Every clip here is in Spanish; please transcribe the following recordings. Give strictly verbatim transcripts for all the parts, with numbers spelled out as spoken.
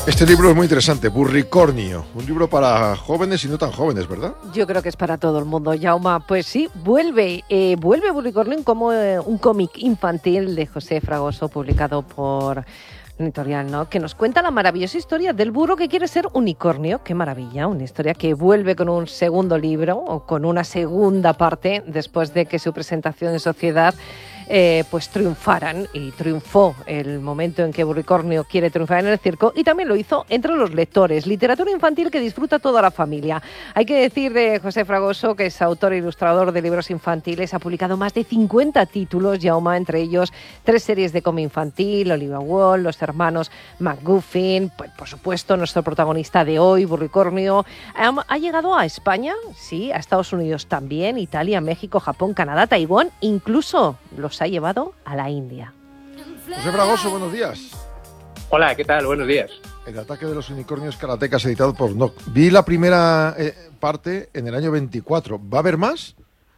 Este libro es muy interesante, Burricornio, un libro para jóvenes y no tan jóvenes, ¿verdad? Yo creo que es para todo el mundo, Jaume. Pues sí, vuelve, eh, vuelve Burricornio como eh, un cómic infantil de José Fragoso, publicado por Editorial, ¿no? Que nos cuenta la maravillosa historia del burro que quiere ser unicornio. ¡Qué maravilla! Una historia que vuelve con un segundo libro o con una segunda parte después de que su presentación en sociedad Eh, pues triunfaran, y triunfó el momento en que Burricornio quiere triunfar en el circo, y también lo hizo entre los lectores. Literatura infantil que disfruta toda la familia. Hay que decir de José Fragoso que es autor e ilustrador de libros infantiles, ha publicado más de cincuenta títulos, Jaume, entre ellos tres series de cómic infantil, Olivia Wall, Los hermanos McGuffin, pues, por supuesto nuestro protagonista de hoy, Burricornio. Ha, ha llegado a España, sí, a Estados Unidos también, Italia, México, Japón, Canadá, Taiwán, incluso los ha llevado a la India. José Fragoso, buenos días. Hola, ¿qué tal? Buenos días. El ataque de los unicornios karatecas, editado por N O C. Vi la primera eh, parte en el año veinticuatro. ¿Va a haber más?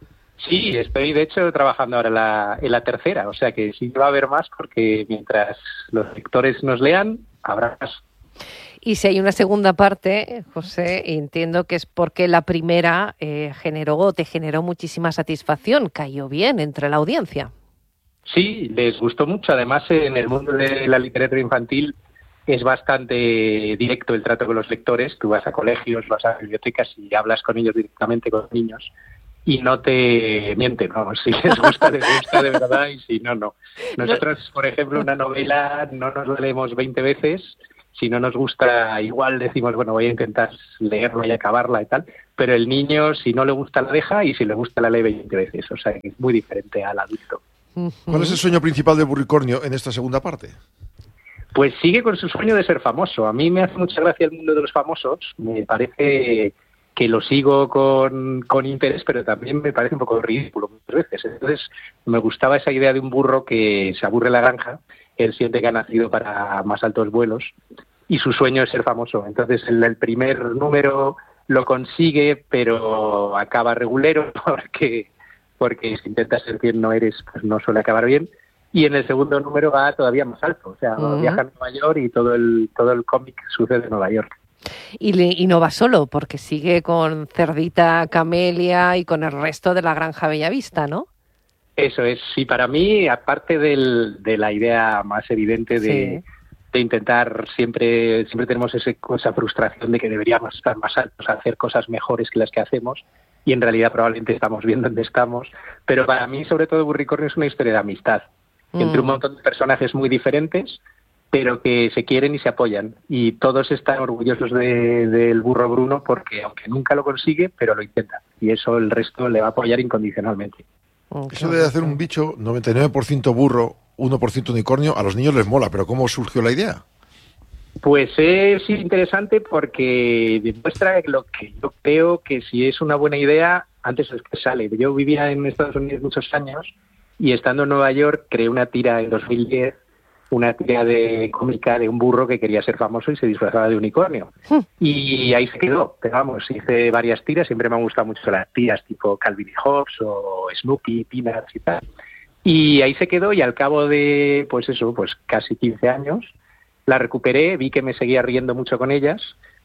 Sí, estoy de hecho trabajando ahora en la, en la tercera, o sea que sí va a haber más porque mientras los lectores nos lean, habrá más. Y si hay una segunda parte, José, entiendo que es porque la primera eh, generó, te generó muchísima satisfacción, cayó bien entre la audiencia. Sí, les gustó mucho. Además, en el mundo de la literatura infantil es bastante directo el trato con los lectores. Tú vas a colegios, vas a bibliotecas y hablas con ellos directamente, con los niños, y no te mienten, ¿no? Si les gusta, les gusta de verdad, y si no, no. Nosotros, por ejemplo, una novela no nos la leemos veinte veces. Si no nos gusta, igual decimos, bueno, voy a intentar leerla y acabarla y tal, pero el niño, si no le gusta, la deja, y si le gusta, la lee veinte veces. O sea, que es muy diferente al adulto. ¿Cuál es el sueño principal de Burricornio en esta segunda parte? Pues sigue con su sueño de ser famoso. A mí me hace mucha gracia el mundo de los famosos. Me parece que lo sigo con, con interés, pero también me parece un poco ridículo muchas veces. Entonces, me gustaba esa idea de un burro que se aburre en la granja. Él siente que ha nacido para más altos vuelos y su sueño es ser famoso. Entonces, el, el primer número lo consigue, pero acaba regulero porque, porque si intentas ser quien no eres, pues no suele acabar bien. Y en el segundo número va todavía más alto. O sea, uh-huh. viaja a Nueva York y todo el, todo el cómic sucede en Nueva York. Y, le, y no va solo, porque sigue con Cerdita, Camelia y con el resto de la granja Bellavista, ¿no? Eso es, sí, para mí, aparte del, de la idea más evidente de, sí. de intentar, siempre siempre tenemos ese, esa frustración de que deberíamos estar más altos, hacer cosas mejores que las que hacemos, y en realidad probablemente estamos viendo dónde estamos, pero para mí, sobre todo, Burricornio es una historia de amistad, mm. entre un montón de personajes muy diferentes, pero que se quieren y se apoyan, y todos están orgullosos de, del burro Bruno porque, aunque nunca lo consigue, pero lo intenta, y eso el resto le va a apoyar incondicionalmente. Eso de hacer un bicho noventa y nueve por ciento burro, uno por ciento unicornio, a los niños les mola, pero ¿cómo surgió la idea? Pues es interesante porque demuestra lo que yo creo que si es una buena idea, antes es que sale. Yo vivía en Estados Unidos muchos años y estando en Nueva York creé una tira en dos mil diez, una tira de cómica de un burro que quería ser famoso y se disfrazaba de unicornio. Sí. Y ahí se quedó. Pero vamos, hice varias tiras, siempre me han gustado mucho las tiras tipo Calvin y Hobbes o Snoopy, Peanuts y tal. Y ahí se quedó y al cabo de, pues eso, pues casi quince años, la recuperé, vi que me seguía riendo mucho con ellas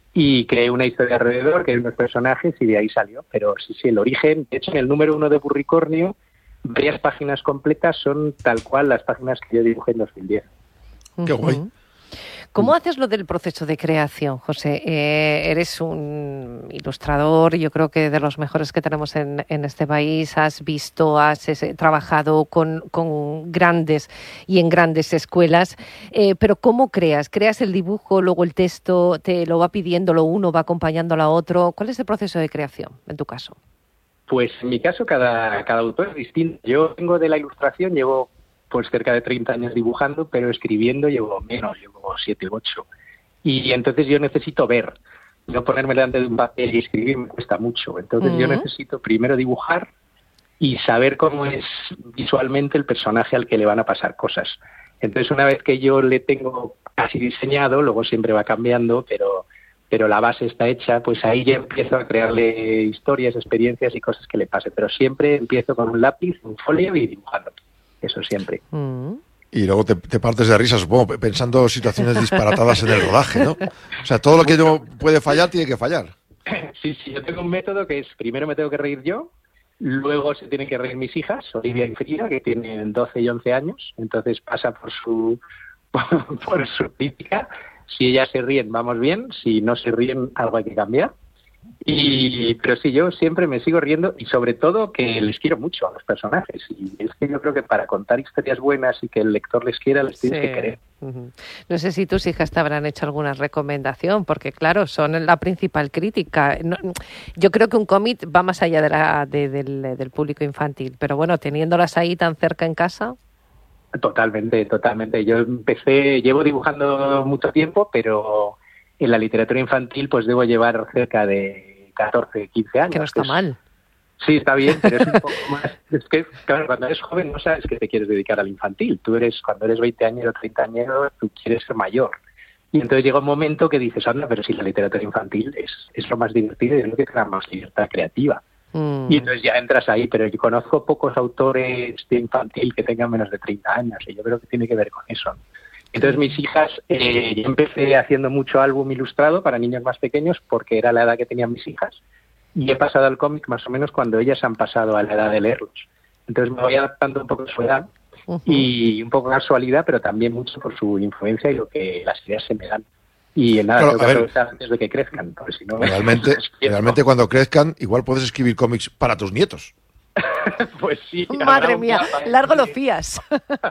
y creé una historia alrededor, creé unos personajes y de ahí salió. Pero sí, sí, el origen, de hecho en el número uno de Burricornio, varias páginas completas son tal cual las páginas que yo dibujé en dos mil diez. ¡Qué guay! ¿Cómo haces lo del proceso de creación, José? Eh, eres un ilustrador, yo creo que de los mejores que tenemos en, en este país. Has visto, has eh, trabajado con, con grandes y en grandes escuelas, eh, pero ¿cómo creas? ¿Creas el dibujo, luego el texto, te lo va pidiendo lo uno, va acompañando a lo otro? ¿Cuál es el proceso de creación en tu caso? Pues en mi caso cada, cada autor es distinto. Yo vengo de la ilustración, llevo pues cerca de treinta años dibujando, pero escribiendo llevo menos, llevo siete u ocho. Y entonces yo necesito ver, no ponerme delante de un papel y escribir me cuesta mucho. Entonces uh-huh. yo necesito primero dibujar y saber cómo es visualmente el personaje al que le van a pasar cosas. Entonces una vez que yo le tengo casi diseñado, luego siempre va cambiando, pero... pero la base está hecha, pues ahí ya empiezo a crearle historias, experiencias y cosas que le pase. Pero siempre empiezo con un lápiz, un folio y dibujando. Eso siempre. Mm. Y luego te, te partes de risa, supongo, pensando situaciones disparatadas en el rodaje, ¿no? O sea, todo lo que no puede fallar, tiene que fallar. Sí, sí, yo tengo un método que es, primero me tengo que reír yo, luego se tienen que reír mis hijas, Olivia y Frida, que tienen doce y once años, entonces pasa por su, por su crítica. Si ellas se ríen, vamos bien, si no se ríen, algo hay que cambiar. Y pero sí, yo siempre me sigo riendo y sobre todo que les quiero mucho a los personajes, y es que yo creo que para contar historias buenas y que el lector les quiera, les tienes Sí. que querer. Uh-huh. No sé si tus hijas te habrán hecho alguna recomendación, porque claro, son la principal crítica. No, yo creo que un cómic va más allá de la, de, del, del público infantil, pero bueno, teniéndolas ahí tan cerca en casa. Totalmente, totalmente. Yo empecé, llevo dibujando mucho tiempo, pero en la literatura infantil pues debo llevar cerca de catorce, quince años. Que no está es, mal. Sí, está bien, pero es un poco más... Es que, claro, cuando eres joven no sabes que te quieres dedicar al infantil. Tú eres, cuando eres veinteañero o treintañero, tú quieres ser mayor. Y entonces llega un momento que dices, anda, pero si la literatura infantil es, es lo más divertido y es lo que te da más libertad creativa. Mm. Y entonces ya entras ahí, pero yo conozco pocos autores de infantil que tengan menos de treinta años, y yo creo que tiene que ver con eso. Entonces mis hijas, eh, yo empecé haciendo mucho álbum ilustrado para niños más pequeños porque era la edad que tenían mis hijas, y he pasado al cómic más o menos cuando ellas han pasado a la edad de leerlos. Entonces me voy adaptando un poco a su edad, uh-huh. y un poco casualidad, pero también mucho por su influencia y lo que las ideas se me dan. Y nada, claro, tengo que aprovechar antes de que crezcan, porque si no... Realmente, realmente cuando crezcan, igual puedes escribir cómics para tus nietos. Pues sí. Madre mía, largo lo fías.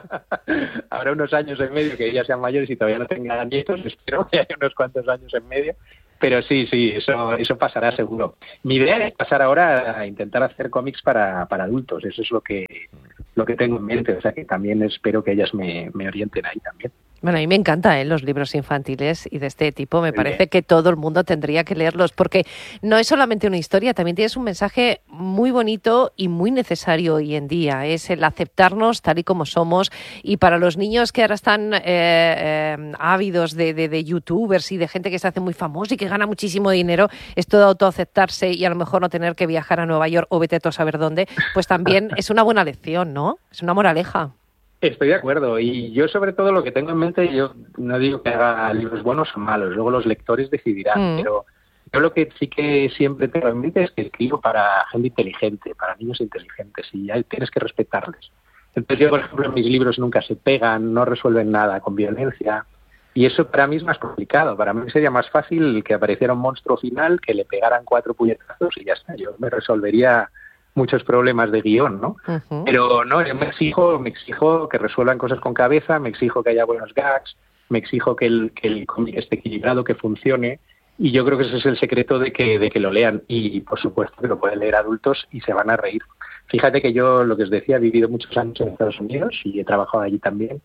Habrá unos años en medio que ya sean mayores y todavía no tengan nietos, espero que haya unos cuantos años en medio. Pero sí, sí, eso eso pasará seguro. Mi idea es pasar ahora a intentar hacer cómics para, para adultos, eso es lo que lo que tengo en mente, o sea que también espero que ellas me, me orienten ahí también. Bueno, a mí me encantan ¿eh? los libros infantiles y de este tipo. Me parece que todo el mundo tendría que leerlos porque no es solamente una historia, también tienes un mensaje muy bonito y muy necesario hoy en día. Es el aceptarnos tal y como somos, y para los niños que ahora están eh, eh, ávidos de, de, de youtubers y de gente que se hace muy famosa y que gana muchísimo dinero, esto de autoaceptarse y a lo mejor no tener que viajar a Nueva York o vete tú a saber dónde, pues también es una buena lección, ¿no? Es una moraleja. Estoy de acuerdo, y yo sobre todo lo que tengo en mente, yo no digo que haga libros buenos o malos, luego los lectores decidirán, mm. pero yo lo que sí que siempre tengo en mente es que escribo para gente inteligente, para niños inteligentes, y ahí tienes que respetarles. Entonces yo, por ejemplo, en mis libros nunca se pegan, no resuelven nada con violencia, y eso para mí es más complicado. Para mí sería más fácil que apareciera un monstruo final, que le pegaran cuatro puñetazos y ya está, yo me resolvería muchos problemas de guión, ¿no? Uh-huh. Pero no, yo me exijo, me exijo que resuelvan cosas con cabeza, me exijo que haya buenos gags, me exijo que el que el cómic esté equilibrado, que funcione, y yo creo que ese es el secreto de que de que lo lean, y por supuesto que lo pueden leer adultos y se van a reír. Fíjate que yo, lo que os decía, he vivido muchos años en Estados Unidos y he trabajado allí también,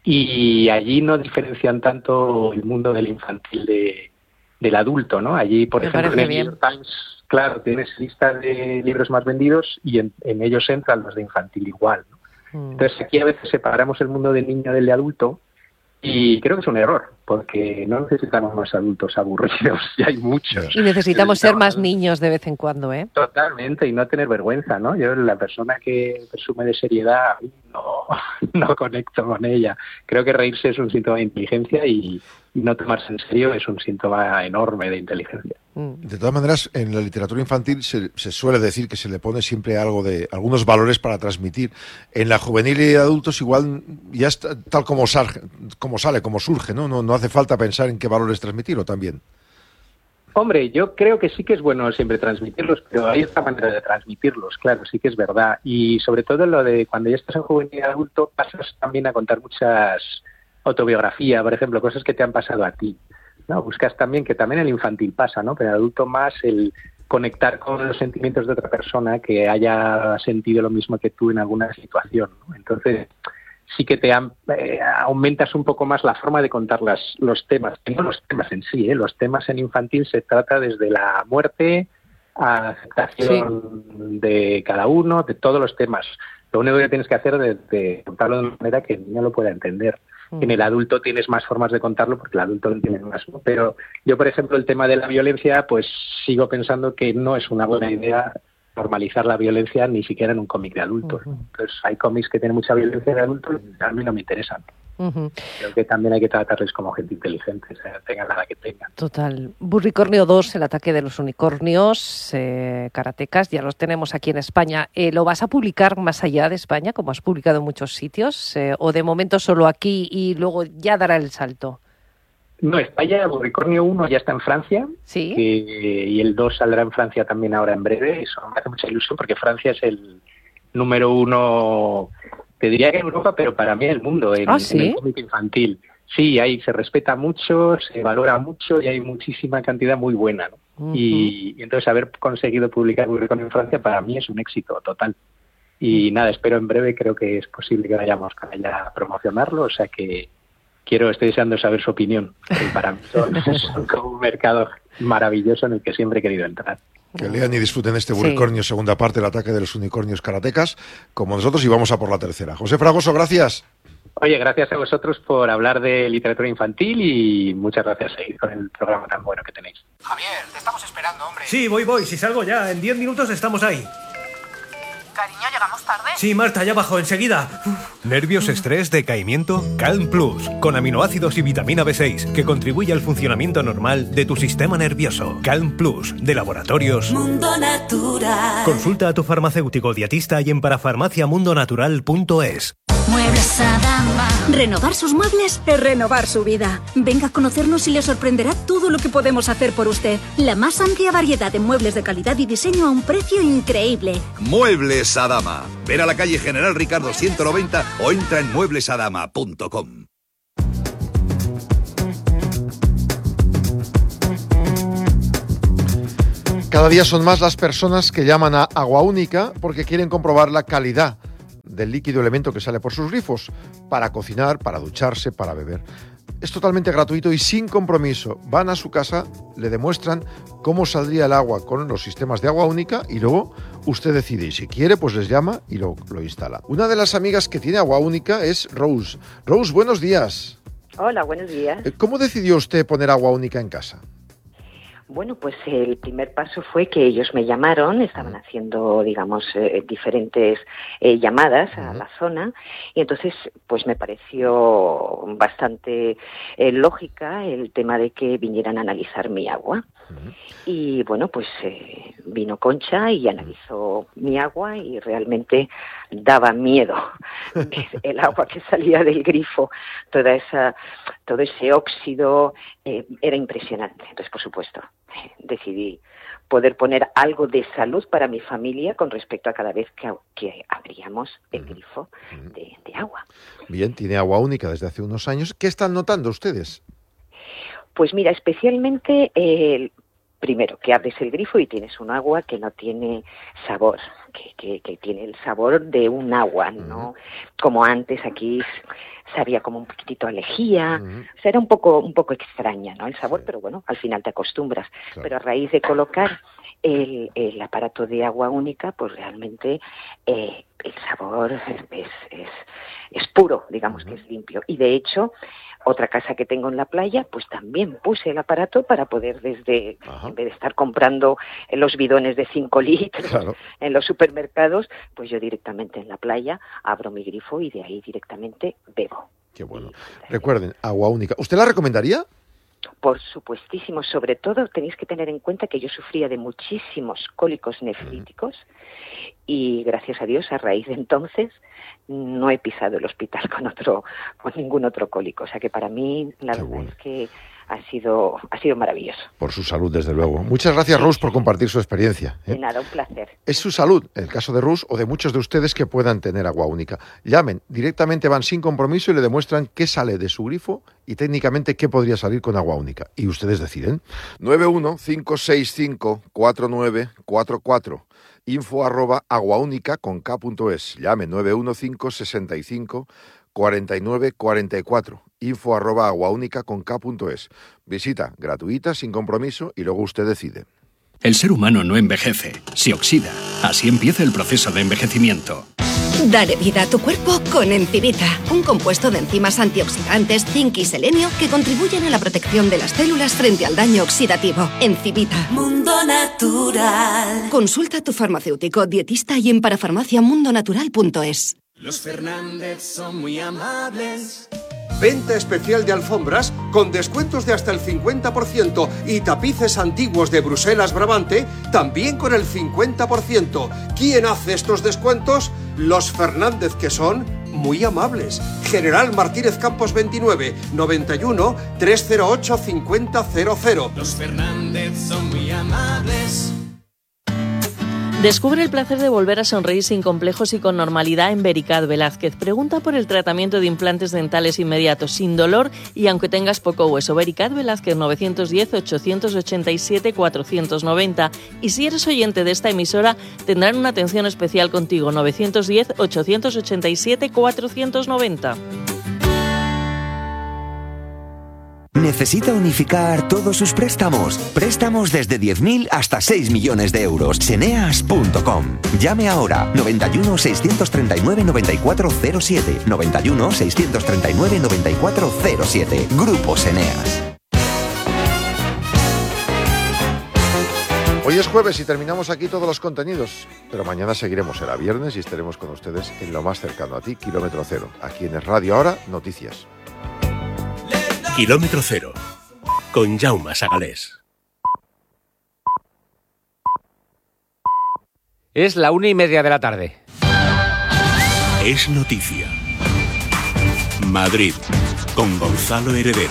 y allí no diferencian tanto el mundo del infantil de, del adulto, ¿no? Allí, por me ejemplo, en el New York Times, claro, tienes lista de libros más vendidos y en, en ellos entran los de infantil igual, ¿no? Mm. Entonces aquí a veces separamos el mundo del niño del de adulto, y creo que es un error, porque no necesitamos más adultos aburridos, ya hay muchos. Y necesitamos ser más niños de vez en cuando, ¿eh? Totalmente, y no tener vergüenza, ¿no? Yo, la persona que presume de seriedad, a mí no, no conecto con ella. Creo que reírse es un síntoma de inteligencia y, y no tomarse en serio es un síntoma enorme de inteligencia. De todas maneras, en la literatura infantil se, se suele decir que se le pone siempre algo de algunos valores para transmitir. En la juvenil y de adultos igual ya está tal como, sal, como sale, como surge, ¿no? ¿no? No hace falta pensar en qué valores transmitir, ¿o también? Hombre, yo creo que sí que es bueno siempre transmitirlos, pero hay otra manera de transmitirlos, claro, sí que es verdad. Y sobre todo lo de cuando ya estás en juvenil y adulto, pasas también a contar muchas autobiografías, por ejemplo, cosas que te han pasado a ti. No, buscas también, que también el infantil pasa, ¿no? Pero el adulto más el conectar con los sentimientos de otra persona que haya sentido lo mismo que tú en alguna situación, ¿no? Entonces sí que te han, eh, aumentas un poco más la forma de contar las, los temas, no los temas en sí, ¿eh? Los temas en infantil se trata desde la muerte a la aceptación sí. de cada uno, de todos los temas. Lo único que tienes que hacer es de contarlo de una manera que el niño lo pueda entender. En el adulto tienes más formas de contarlo porque el adulto lo entiende más, ¿no? Pero yo, por ejemplo, el tema de la violencia, pues sigo pensando que no es una buena idea normalizar la violencia ni siquiera en un cómic de adultos. Uh-huh. Entonces hay cómics que tienen mucha violencia de adultos y a mí no me interesan. Uh-huh. Creo que también hay que tratarles como gente inteligente, o sea, tengan la edad que tengan. Total. Burricornio dos, el ataque de los unicornios, eh, karatecas, ya los tenemos aquí en España. Eh, ¿Lo vas a publicar más allá de España, como has publicado en muchos sitios? Eh, ¿O de momento solo aquí y luego ya dará el salto? No, España, Burricornio uno ya está en Francia, ¿sí? que, y el dos saldrá en Francia también ahora en breve. Eso me hace mucha ilusión porque Francia es el número uno, te diría que en Europa, pero para mí en el mundo, en, ¿Ah, sí? en el cómic infantil. Sí, ahí se respeta mucho, se valora mucho y hay muchísima cantidad muy buena, ¿no? Uh-huh. y, y entonces haber conseguido publicar Burricornio en Francia para mí es un éxito total. Y uh-huh. nada, espero en breve, creo que es posible que vayamos con ella a promocionarlo, o sea que quiero, estoy deseando saber su opinión. Y para mí son, son como un mercado maravilloso en el que siempre he querido entrar. Que lean y disfruten este Burricornio, sí. Segunda parte, el ataque de los unicornios karatecas, como nosotros, y vamos a por la tercera. José Fragoso, gracias. Oye, gracias a vosotros por hablar de literatura infantil y muchas gracias a seguir con el programa tan bueno que tenéis. Javier, te estamos esperando, hombre. Sí, voy, voy, si salgo ya, en diez minutos estamos ahí. Cariño, ¿llegamos tarde? Sí, Marta, ya bajo, enseguida. ¿Nervios, estrés, decaimiento? Calm Plus, con aminoácidos y vitamina B seis, que contribuye al funcionamiento normal de tu sistema nervioso. Calm Plus, de Laboratorios Mundo Natural. Consulta a tu farmacéutico dietista y en parafarmacia mundo natural punto es. Muebles Adama. Renovar sus muebles es renovar su vida. Venga a conocernos y le sorprenderá todo lo que podemos hacer por usted. La más amplia variedad de muebles de calidad y diseño a un precio increíble. Muebles Adama. Ven a la calle General Ricardo ciento noventa o entra en muebles adama punto com. Cada día son más las personas que llaman a Agua Única porque quieren comprobar la calidad del líquido elemento que sale por sus grifos, para cocinar, para ducharse, para beber. Es totalmente gratuito y sin compromiso. Van a su casa, le demuestran cómo saldría el agua con los sistemas de Agua Única y luego usted decide. Y si quiere, pues les llama y lo, lo instala. Una de las amigas que tiene Agua Única es Rose. Rose, buenos días. Hola, buenos días. ¿Cómo decidió usted poner Agua Única en casa? Bueno, pues el primer paso fue que ellos me llamaron, estaban haciendo, digamos, eh, diferentes eh, llamadas a la zona y entonces pues me pareció bastante eh, lógica el tema de que vinieran a analizar mi agua. Uh-huh. Y bueno, pues eh, vino Concha y analizó mi agua y realmente daba miedo el agua que salía del grifo, toda esa, todo ese óxido, eh, era impresionante. Entonces, por supuesto, eh, decidí poder poner algo de salud para mi familia con respecto a cada vez que, que abríamos el grifo de, de agua. Bien, tiene Agua Única desde hace unos años. ¿Qué están notando ustedes? Pues mira, especialmente el... Primero, que abres el grifo y tienes un agua que no tiene sabor, que, que, que tiene el sabor de un agua, ¿no? Como antes aquí sabía como un poquitito a lejía, uh-huh. o sea, era un poco, un poco extraña, ¿no? El sabor, sí. Pero bueno, al final te acostumbras. Claro. Pero a raíz de colocar el, el aparato de Agua Única, pues realmente eh, el sabor es, es, es puro, digamos uh-huh. que es limpio. Y de hecho, otra casa que tengo en la playa, pues también puse el aparato para poder desde, Ajá. en vez de estar comprando los bidones de cinco litros claro. en los supermercados, pues yo directamente en la playa abro mi grifo y de ahí directamente bebo. Qué bueno. Recuerden, Agua Única. ¿Usted la recomendaría? Por supuestísimo. Sobre todo tenéis que tener en cuenta que yo sufría de muchísimos cólicos nefríticos uh-huh. y gracias a Dios a raíz de entonces no he pisado el hospital con otro, con ningún otro cólico. O sea que para mí la Qué verdad bueno. es que ha sido, ha sido maravilloso. Por su salud, desde luego. Muchas gracias, Rus, por compartir su experiencia. ¿eh? De nada, un placer. Es su salud, el caso de Rus o de muchos de ustedes que puedan tener Agua Única. Llamen, directamente van sin compromiso y le demuestran qué sale de su grifo y técnicamente qué podría salir con Agua Única. Y ustedes deciden. nueve uno cinco seis cinco cuatro nueve cuatro cuatro. Info arroba aguaúnica con k punto es. Llame nueve uno cinco seis cinco cuarenta y nueve cuarenta y cuatro. Info arroba aguaúnica con k punto es. Visita gratuita, sin compromiso, y luego usted decide. El ser humano no envejece, se oxida. Así empieza el proceso de envejecimiento. Dale vida a tu cuerpo con Encivita, un compuesto de enzimas antioxidantes, zinc y selenio que contribuyen a la protección de las células frente al daño oxidativo. Encivita. Mundo Natural. Consulta a tu farmacéutico, dietista y en parafarmacia mundo natural punto es. Los Fernández son muy amables. Venta especial de alfombras con descuentos de hasta el cincuenta por ciento y tapices antiguos de Bruselas Brabante también con el cincuenta por ciento. ¿Quién hace estos descuentos? Los Fernández, que son muy amables. General Martínez Campos veintinueve, noventa y uno, trescientos ocho, cincuenta cero cero. Los Fernández son muy amables. Descubre el placer de volver a sonreír sin complejos y con normalidad en Vericat Velázquez. Pregunta por el tratamiento de implantes dentales inmediatos, sin dolor y aunque tengas poco hueso. Vericat Velázquez nueve uno cero, ocho ocho siete, cuatro nueve cero. Y si eres oyente de esta emisora, tendrán una atención especial contigo. nueve uno cero, ocho ocho siete, cuatro nueve cero. ¿Necesita unificar todos sus préstamos? Préstamos desde diez mil hasta seis millones de euros. Seneas punto com. Llame ahora. noventa y uno, seiscientos treinta y nueve, noventa y cuatro cero siete. noventa y uno, seiscientos treinta y nueve, noventa y cuatro cero siete. Grupo Seneas. Hoy es jueves y terminamos aquí todos los contenidos, pero mañana seguiremos, será viernes y estaremos con ustedes en lo más cercano a ti, Kilómetro Cero. Aquí en Es Radio Ahora, noticias. Kilómetro Cero, con Jaume Sagalés. Es la una y media de la tarde. Es noticia. Madrid, con Gonzalo Heredero.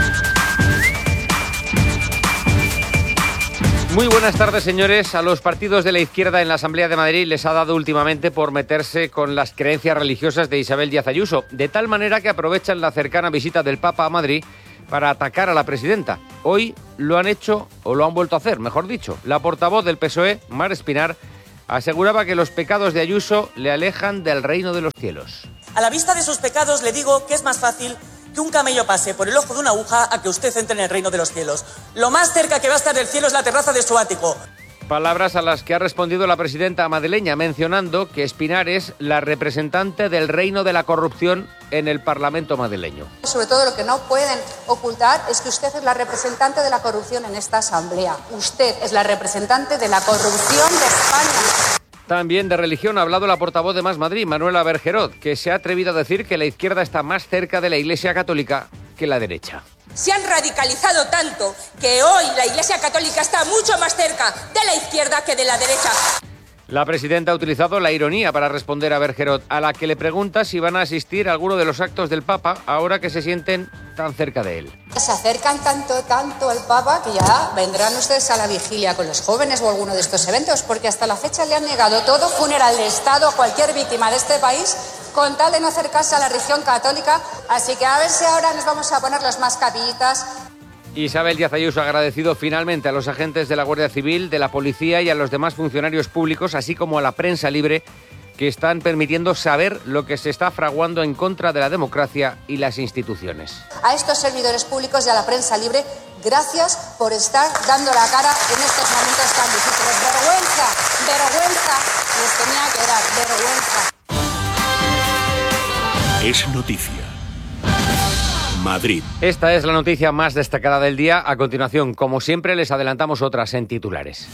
Muy buenas tardes, señores. A los partidos de la izquierda en la Asamblea de Madrid les ha dado últimamente por meterse con las creencias religiosas de Isabel Díaz Ayuso, de tal manera que aprovechan la cercana visita del Papa a Madrid para atacar a la presidenta. Hoy lo han hecho, o lo han vuelto a hacer, mejor dicho. La portavoz del P S O E, Mar Espinar, aseguraba que los pecados de Ayuso le alejan del reino de los cielos. A la vista de sus pecados le digo que es más fácil que un camello pase por el ojo de una aguja a que usted entre en el reino de los cielos. Lo más cerca que va a estar del cielo es la terraza de su ático. Palabras a las que ha respondido la presidenta madrileña, mencionando que Espinar es la representante del reino de la corrupción en el Parlamento madrileño. Sobre todo lo que no pueden ocultar es que usted es la representante de la corrupción en esta asamblea. Usted es la representante de la corrupción de España. También de religión ha hablado la portavoz de Más Madrid, Manuela Bergerot, que se ha atrevido a decir que la izquierda está más cerca de la Iglesia Católica que la derecha. Se han radicalizado tanto que hoy la Iglesia Católica está mucho más cerca de la izquierda que de la derecha. La presidenta ha utilizado la ironía para responder a Bergerot, a la que le pregunta si van a asistir a alguno de los actos del Papa ahora que se sienten tan cerca de él. Se acercan tanto, tanto al Papa que ya vendrán ustedes a la vigilia con los jóvenes o alguno de estos eventos, porque hasta la fecha le han negado todo funeral de Estado a cualquier víctima de este país con tal de no acercarse a la religión católica. Así que a ver si ahora nos vamos a poner las mascarillitas. Isabel Díaz Ayuso ha agradecido finalmente a los agentes de la Guardia Civil, de la Policía y a los demás funcionarios públicos, así como a la prensa libre, que están permitiendo saber lo que se está fraguando en contra de la democracia y las instituciones. A estos servidores públicos y a la prensa libre, gracias por estar dando la cara en estos momentos tan difíciles. Vergüenza, vergüenza, les tenía que dar vergüenza. Es noticia. Madrid. Esta es la noticia más destacada del día. A continuación, como siempre, les adelantamos otras en titulares.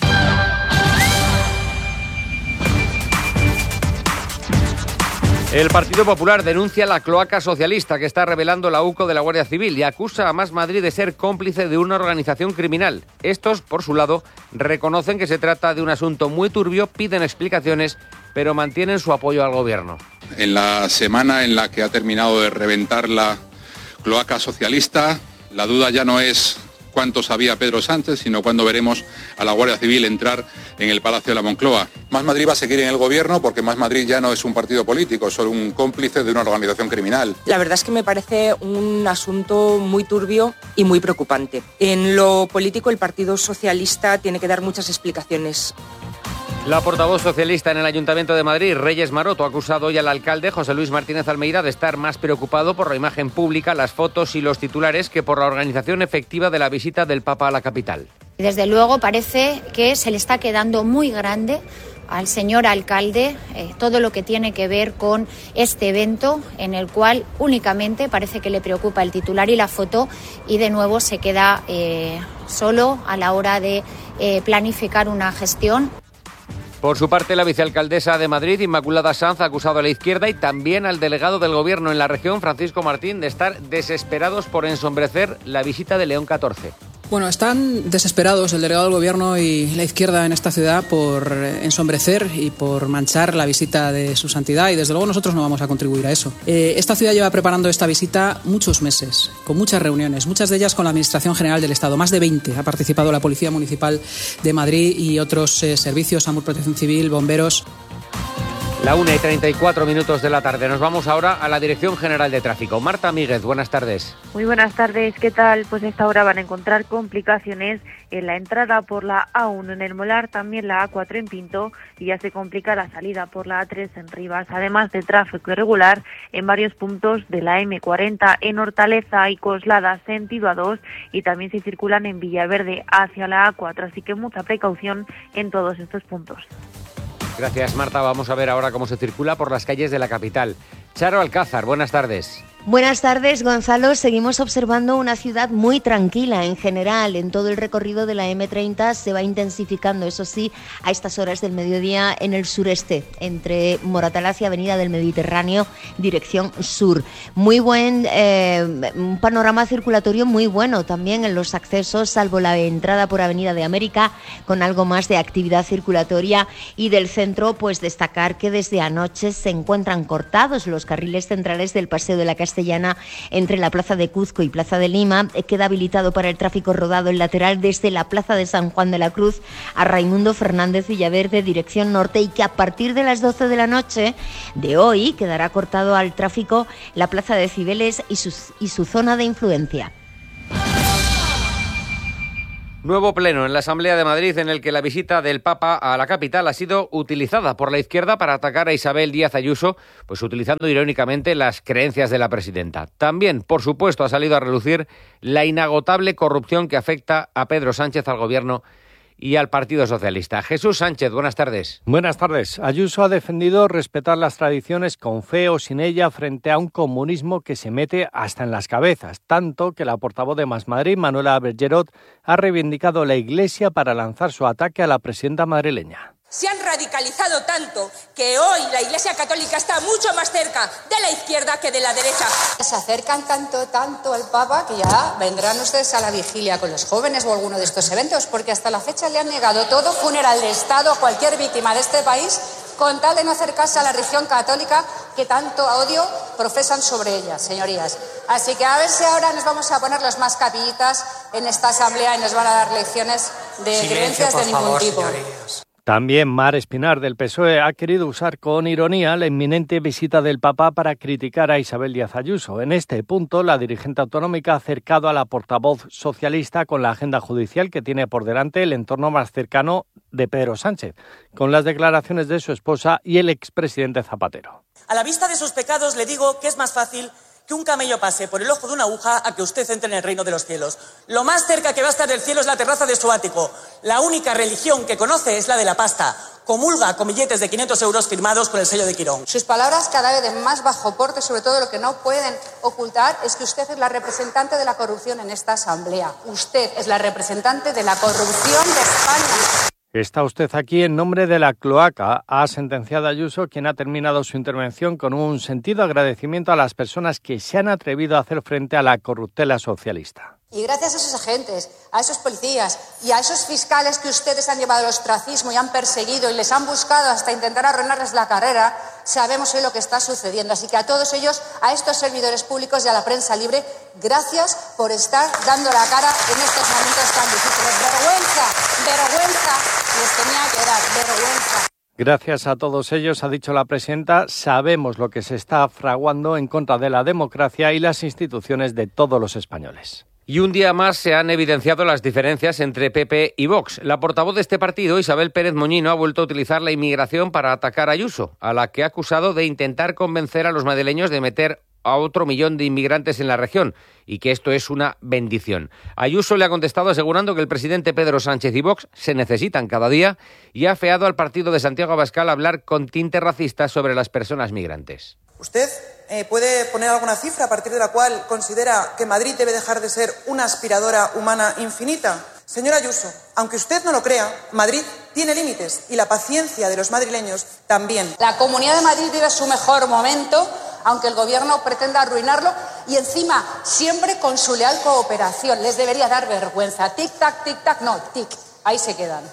El Partido Popular denuncia la cloaca socialista que está revelando la U C O de la Guardia Civil y acusa a Más Madrid de ser cómplice de una organización criminal. Estos, por su lado, reconocen que se trata de un asunto muy turbio, piden explicaciones, pero mantienen su apoyo al gobierno. En la semana en la que ha terminado de reventar la cloaca socialista, la duda ya no es cuánto sabía Pedro Sánchez, sino cuándo veremos a la Guardia Civil entrar en el Palacio de la Moncloa. Más Madrid va a seguir en el gobierno porque Más Madrid ya no es un partido político, es solo un cómplice de una organización criminal. La verdad es que me parece un asunto muy turbio y muy preocupante. En lo político, el Partido Socialista tiene que dar muchas explicaciones. La portavoz socialista en el Ayuntamiento de Madrid, Reyes Maroto, ha acusado hoy al alcalde José Luis Martínez Almeida de estar más preocupado por la imagen pública, las fotos y los titulares que por la organización efectiva de la visita del Papa a la capital. Desde luego parece que se le está quedando muy grande al señor alcalde eh, todo lo que tiene que ver con este evento en el cual únicamente parece que le preocupa el titular y la foto y de nuevo se queda eh, solo a la hora de eh, planificar una gestión. Por su parte, la vicealcaldesa de Madrid, Inmaculada Sanz, ha acusado a la izquierda y también al delegado del Gobierno en la región, Francisco Martín, de estar desesperados por ensombrecer la visita de León catorce. Bueno, están desesperados el delegado del Gobierno y la izquierda en esta ciudad por ensombrecer y por manchar la visita de su santidad y desde luego nosotros no vamos a contribuir a eso. Eh, esta ciudad lleva preparando esta visita muchos meses, con muchas reuniones, muchas de ellas con la Administración General del Estado. Más de veinte ha participado la Policía Municipal de Madrid y otros eh, servicios, SAMUR, Protección Civil, bomberos. La una y treinta y cuatro minutos de la tarde. Nos vamos ahora a la Dirección General de Tráfico. Marta Míguez, buenas tardes. Muy buenas tardes, ¿qué tal? Pues a esta hora van a encontrar complicaciones en la entrada por la A uno en El Molar, también la A cuatro en Pinto, y ya se complica la salida por la A tres en Rivas, además de tráfico irregular en varios puntos de la eme cuarenta en Hortaleza y Coslada, sentido A dos, y también se circulan en Villaverde hacia la A cuatro, así que mucha precaución en todos estos puntos. Gracias, Marta. Vamos a ver ahora cómo se circula por las calles de la capital. Charo Alcázar, buenas tardes. Buenas tardes, Gonzalo. Seguimos observando una ciudad muy tranquila en general. En todo el recorrido de la eme treinta se va intensificando, eso sí, a estas horas del mediodía en el sureste, entre Moratalaz y Avenida del Mediterráneo, dirección sur. Muy buen, eh, un panorama circulatorio muy bueno también en los accesos, salvo la entrada por Avenida de América, con algo más de actividad circulatoria. Y del centro, pues destacar que desde anoche se encuentran cortados los carriles centrales del Paseo de la Castellana entre la Plaza de Cuzco y Plaza de Lima. Queda habilitado para el tráfico rodado el lateral desde la Plaza de San Juan de la Cruz a Raimundo Fernández Villaverde, dirección norte, y que a partir de las doce de la noche de hoy quedará cortado al tráfico la Plaza de Cibeles y su, y su zona de influencia. Nuevo pleno en la Asamblea de Madrid en el que la visita del Papa a la capital ha sido utilizada por la izquierda para atacar a Isabel Díaz Ayuso, pues utilizando irónicamente las creencias de la presidenta. También, por supuesto, ha salido a relucir la inagotable corrupción que afecta a Pedro Sánchez, al Gobierno y al Partido Socialista. Jesús Sánchez, buenas tardes. Buenas tardes. Ayuso ha defendido respetar las tradiciones con fe o sin ella frente a un comunismo que se mete hasta en las cabezas, tanto que la portavoz de Más Madrid, Manuela Bergerot, ha reivindicado la Iglesia para lanzar su ataque a la presidenta madrileña. Se han radicalizado tanto que hoy la Iglesia Católica está mucho más cerca de la izquierda que de la derecha. Se acercan tanto, tanto al Papa que ya vendrán ustedes a la vigilia con los jóvenes o alguno de estos eventos, porque hasta la fecha le han negado todo funeral de Estado a cualquier víctima de este país con tal de no acercarse a la religión católica que tanto odio profesan sobre ella, señorías. Así que a ver si ahora nos vamos a poner los más capillitas en esta asamblea y nos van a dar lecciones de Silencio, creencias de ningún favor, tipo. Señorías. También Mar Espinar, del P S O E, ha querido usar con ironía la inminente visita del Papa para criticar a Isabel Díaz Ayuso. En este punto, la dirigente autonómica ha acercado a la portavoz socialista con la agenda judicial que tiene por delante el entorno más cercano de Pedro Sánchez, con las declaraciones de su esposa y el expresidente Zapatero. A la vista de sus pecados le digo que es más fácil que un camello pase por el ojo de una aguja a que usted entre en el reino de los cielos. Lo más cerca que va a estar del cielo es la terraza de su ático. La única religión que conoce es la de la pasta. Comulga con billetes de quinientos euros firmados con el sello de Quirón. Sus palabras cada vez de más bajo porte, sobre todo lo que no pueden ocultar es que usted es la representante de la corrupción en esta asamblea. Usted es la representante de la corrupción de España. Está usted aquí en nombre de la cloaca, ha sentenciado Ayuso, quien ha terminado su intervención con un sentido agradecimiento a las personas que se han atrevido a hacer frente a la corruptela socialista. Y gracias a esos agentes, a esos policías y a esos fiscales que ustedes han llevado al ostracismo y han perseguido y les han buscado hasta intentar arruinarles la carrera, sabemos hoy lo que está sucediendo. Así que a todos ellos, a estos servidores públicos y a la prensa libre, gracias por estar dando la cara en estos momentos tan difíciles. Vergüenza, vergüenza les tenía que dar, vergüenza. Gracias a todos ellos, ha dicho la presidenta, sabemos lo que se está fraguando en contra de la democracia y las instituciones de todos los españoles. Y un día más se han evidenciado las diferencias entre P P y Vox. La portavoz de este partido, Isabel Pérez Moñino, ha vuelto a utilizar la inmigración para atacar a Ayuso, a la que ha acusado de intentar convencer a los madrileños de meter a otro millón de inmigrantes en la región y que esto es una bendición. Ayuso le ha contestado asegurando que el presidente Pedro Sánchez y Vox se necesitan cada día y ha afeado al partido de Santiago Abascal a hablar con tinte racista sobre las personas migrantes. ¿Usted eh, puede poner alguna cifra a partir de la cual considera que Madrid debe dejar de ser una aspiradora humana infinita? Señora Ayuso, aunque usted no lo crea, Madrid tiene límites y la paciencia de los madrileños también. La Comunidad de Madrid vive su mejor momento, aunque el Gobierno pretenda arruinarlo, y encima siempre con su leal cooperación. Les debería dar vergüenza. Tic-tac, tic-tac, no, tic. Ahí se quedan.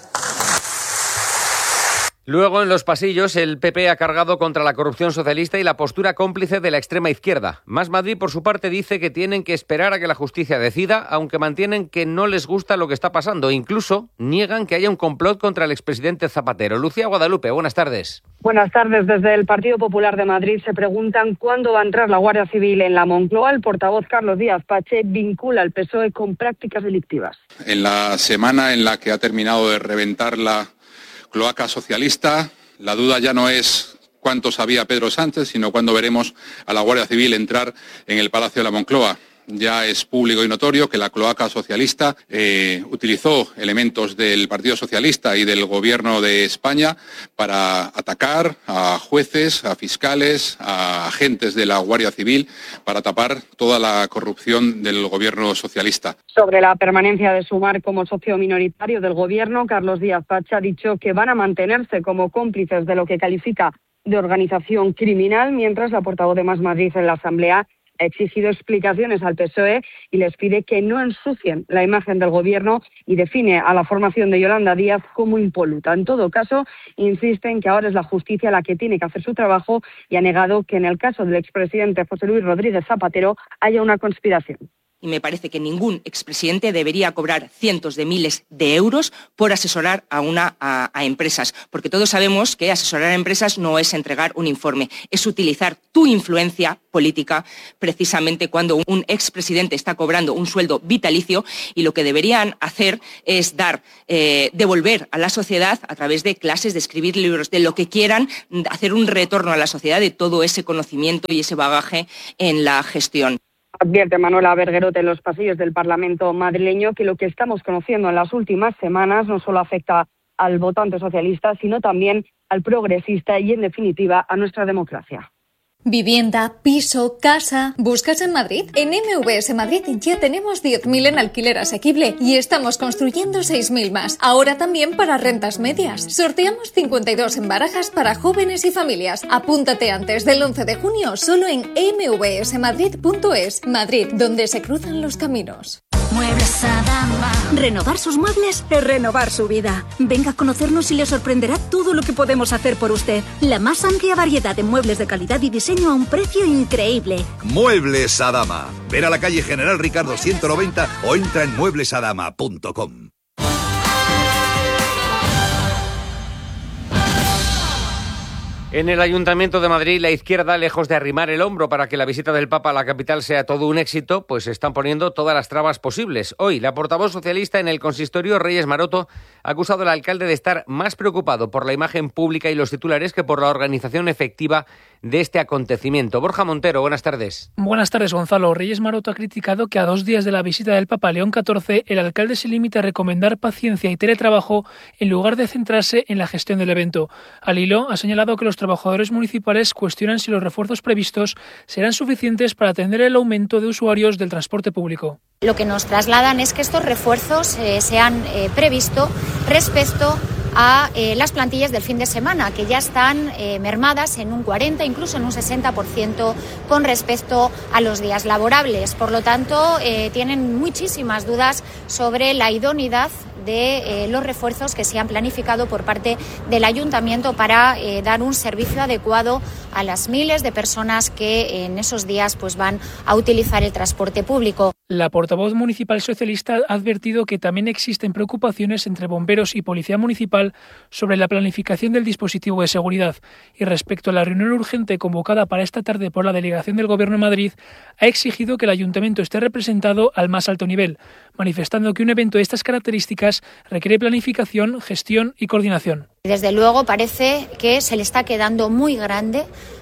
Luego, en los pasillos, el P P ha cargado contra la corrupción socialista y la postura cómplice de la extrema izquierda. Más Madrid, por su parte, dice que tienen que esperar a que la justicia decida, aunque mantienen que no les gusta lo que está pasando. Incluso niegan que haya un complot contra el expresidente Zapatero. Lucía Guadalupe, buenas tardes. Buenas tardes. Desde el Partido Popular de Madrid se preguntan cuándo va a entrar la Guardia Civil en la Moncloa. El portavoz Carlos Díaz Pache vincula al P S O E con prácticas delictivas. En la semana en la que ha terminado de reventar la cloaca socialista, la duda ya no es cuánto sabía Pedro Sánchez, sino cuándo veremos a la Guardia Civil entrar en el Palacio de la Moncloa. Ya es público y notorio que la cloaca socialista eh, utilizó elementos del Partido Socialista y del Gobierno de España para atacar a jueces, a fiscales, a agentes de la Guardia Civil, para tapar toda la corrupción del Gobierno socialista. Sobre la permanencia de Sumar como socio minoritario del Gobierno, Carlos Díaz Pache ha dicho que van a mantenerse como cómplices de lo que califica de organización criminal, mientras la portavoz de Más Madrid en la Asamblea ha exigido explicaciones al P S O E y les pide que no ensucien la imagen del Gobierno y define a la formación de Yolanda Díaz como impoluta. En todo caso, insiste en que ahora es la justicia la que tiene que hacer su trabajo y ha negado que en el caso del expresidente José Luis Rodríguez Zapatero haya una conspiración. Y me parece que ningún expresidente debería cobrar cientos de miles de euros por asesorar a, una, a, a empresas, porque todos sabemos que asesorar a empresas no es entregar un informe, es utilizar tu influencia política precisamente cuando un expresidente está cobrando un sueldo vitalicio, y lo que deberían hacer es dar, eh, devolver a la sociedad a través de clases, de escribir libros, de lo que quieran, hacer un retorno a la sociedad de todo ese conocimiento y ese bagaje en la gestión. Advierte Manuela Berguerote en los pasillos del Parlamento madrileño que lo que estamos conociendo en las últimas semanas no solo afecta al votante socialista, sino también al progresista y, en definitiva, a nuestra democracia. Vivienda, piso, casa. ¿Buscas en Madrid? En M V S Madrid ya tenemos diez mil en alquiler asequible y estamos construyendo seis mil más. Ahora también para rentas medias. Sorteamos cincuenta y dos en barajas para jóvenes y familias. Apúntate antes del once de junio solo en m v s madrid punto es. Madrid, donde se cruzan los caminos. Muebles Adama. Renovar sus muebles es renovar su vida. Venga a conocernos y le sorprenderá todo lo que podemos hacer por usted. La más amplia variedad de muebles de calidad y diseño a un precio increíble. Muebles Adama. Ven a la calle General Ricardo ciento noventa o entra en muebles adama punto com. En el Ayuntamiento de Madrid, la izquierda, lejos de arrimar el hombro para que la visita del Papa a la capital sea todo un éxito, pues están poniendo todas las trabas posibles. Hoy, la portavoz socialista en el consistorio, Reyes Maroto, ha acusado al alcalde de estar más preocupado por la imagen pública y los titulares que por la organización efectiva de este acontecimiento. Borja Montero, buenas tardes. Buenas tardes, Gonzalo. Reyes Maroto ha criticado que a dos días de la visita del Papa León catorce, el alcalde se limita a recomendar paciencia y teletrabajo en lugar de centrarse en la gestión del evento. Al hilo, ha señalado que los trabajadores municipales cuestionan si los refuerzos previstos serán suficientes para atender el aumento de usuarios del transporte público. Lo que nos trasladan es que estos refuerzos eh, se han eh, previsto respecto a eh, las plantillas del fin de semana, que ya están eh, mermadas en un cuarenta, incluso en un sesenta por ciento con respecto a los días laborables. Por lo tanto, eh, tienen muchísimas dudas sobre la idoneidad de eh, los refuerzos que se han planificado por parte del Ayuntamiento para eh, dar un servicio adecuado a las miles de personas que en esos días pues van a utilizar el transporte público. La portavoz municipal socialista ha advertido que también existen preocupaciones entre bomberos y policía municipal sobre la planificación del dispositivo de seguridad. Y respecto a la reunión urgente convocada para esta tarde por la delegación del Gobierno de Madrid, ha exigido que el Ayuntamiento esté representado al más alto nivel, manifestando que un evento de estas características requiere planificación, gestión y coordinación. Desde luego parece que se le está quedando muy grande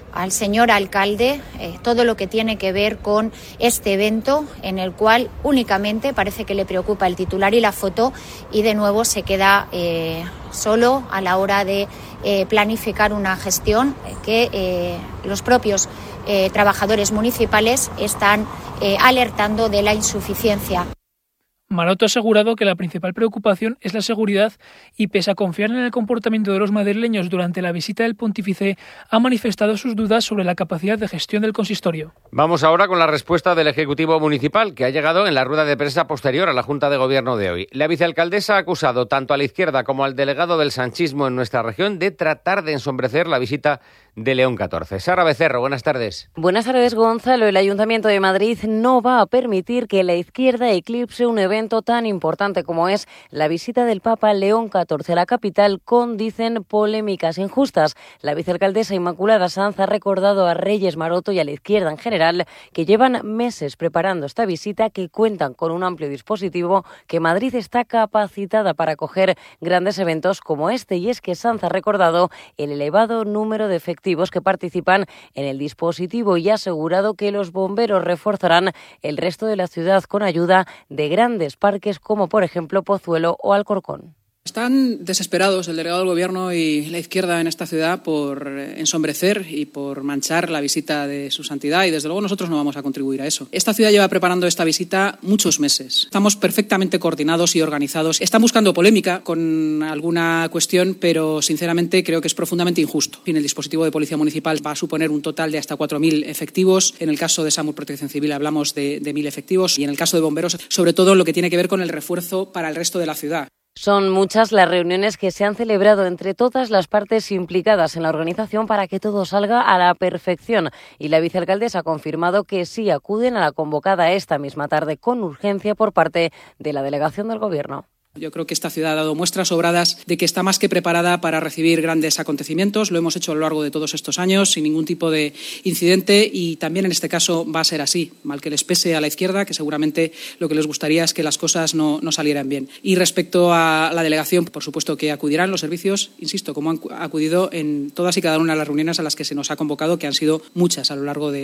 al señor alcalde eh, todo lo que tiene que ver con este evento en el cual únicamente parece que le preocupa el titular y la foto y de nuevo se queda eh, solo a la hora de eh, planificar una gestión que eh, los propios eh, trabajadores municipales están eh, alertando de la insuficiencia. Maroto ha asegurado que la principal preocupación es la seguridad y, pese a confiar en el comportamiento de los madrileños durante la visita del pontífice, ha manifestado sus dudas sobre la capacidad de gestión del consistorio. Vamos ahora con la respuesta del Ejecutivo Municipal, que ha llegado en la rueda de prensa posterior a la Junta de Gobierno de hoy. La vicealcaldesa ha acusado tanto a la izquierda como al delegado del sanchismo en nuestra región de tratar de ensombrecer la visita de León catorce. Sara Becerro, buenas tardes. Buenas tardes, Gonzalo. El Ayuntamiento de Madrid no va a permitir que la izquierda eclipse un evento tan importante como es la visita del Papa León catorce a la capital con, dicen, polémicas injustas. La vicealcaldesa Inmaculada Sanz ha recordado a Reyes Maroto y a la izquierda en general que llevan meses preparando esta visita, que cuentan con un amplio dispositivo, que Madrid está capacitada para acoger grandes eventos como este. Y es que Sanz ha recordado el elevado número de efectivos que participan en el dispositivo y ha asegurado que los bomberos reforzarán el resto de la ciudad con ayuda de grandes parques como, por ejemplo, Pozuelo o Alcorcón. Están desesperados el delegado del Gobierno y la izquierda en esta ciudad por ensombrecer y por manchar la visita de su santidad, y desde luego nosotros no vamos a contribuir a eso. Esta ciudad lleva preparando esta visita muchos meses. Estamos perfectamente coordinados y organizados. Están buscando polémica con alguna cuestión, pero sinceramente creo que es profundamente injusto. En el dispositivo de Policía Municipal va a suponer un total de hasta cuatro mil efectivos. En el caso de SAMUR Protección Civil hablamos de, de mil efectivos, y en el caso de bomberos, sobre todo lo que tiene que ver con el refuerzo para el resto de la ciudad. Son muchas las reuniones que se han celebrado entre todas las partes implicadas en la organización para que todo salga a la perfección, y la vicealcaldesa ha confirmado que sí acuden a la convocada esta misma tarde con urgencia por parte de la delegación del Gobierno. Yo creo que esta ciudad ha dado muestras sobradas de que está más que preparada para recibir grandes acontecimientos. Lo hemos hecho a lo largo de todos estos años sin ningún tipo de incidente, y también en este caso va a ser así, mal que les pese a la izquierda, que seguramente lo que les gustaría es que las cosas no, no salieran bien. Y respecto a la delegación, por supuesto que acudirán los servicios, insisto, como han acudido en todas y cada una de las reuniones a las que se nos ha convocado, que han sido muchas a lo largo de